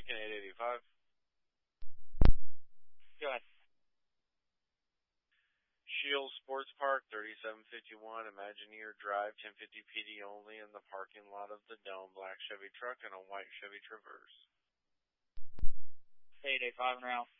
Lincoln 885. Go ahead. Shields Sports Park, 3751 Imagineer Drive, 1050 PD only in the parking lot of the Dome. Black Chevy truck and a white Chevy Traverse. 885 and route.